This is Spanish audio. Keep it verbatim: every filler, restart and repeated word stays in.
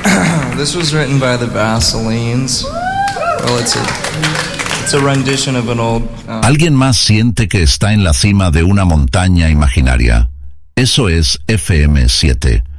This was written by the Vaselines. Well, it's a, it's a rendition of an old... Uh... Alguien más siente que está en la cima de una montaña imaginaria. Eso es F M siete.